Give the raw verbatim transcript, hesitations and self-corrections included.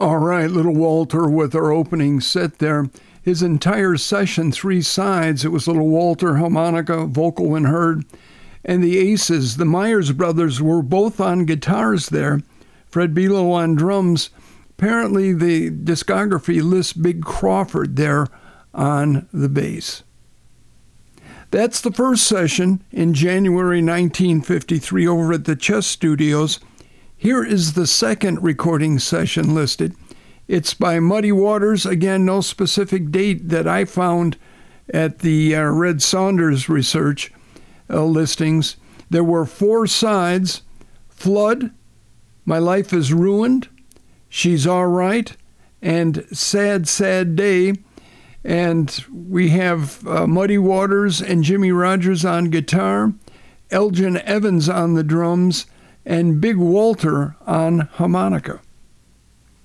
All right, Little Walter with our opening set there. His entire session, three sides. It was Little Walter, harmonica, vocal when heard. And the Aces, the Myers brothers, were both on guitars there. Fred Belo on drums. Apparently the discography lists Big Crawford there on the bass. That's the first session in January nineteen fifty-three over at the Chess Studios. Here is the second recording session listed. It's by Muddy Waters. Again, no specific date that I found at the uh, Red Saunders research uh, listings. There were four sides: Flood, My Life is Ruined, She's All Right, and Sad, Sad Day. And we have uh, Muddy Waters and Jimmy Rogers on guitar, Elgin Evans on the drums, and Big Walter on harmonica.